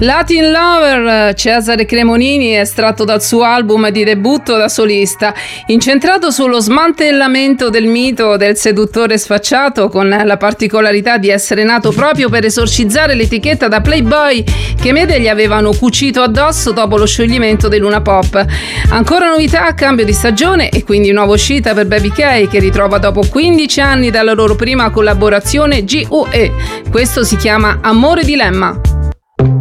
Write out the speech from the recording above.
Latin Lover, Cesare Cremonini, estratto dal suo album di debutto da solista, incentrato sullo smantellamento del mito del seduttore sfacciato, con la particolarità di essere nato proprio per esorcizzare l'etichetta da Playboy che i media gli avevano cucito addosso dopo lo scioglimento dei Luna Pop. Ancora novità a cambio di stagione e quindi nuova uscita per Baby K, che ritrova dopo 15 anni dalla loro prima collaborazione GUE. Questo si chiama Amore Dilemma.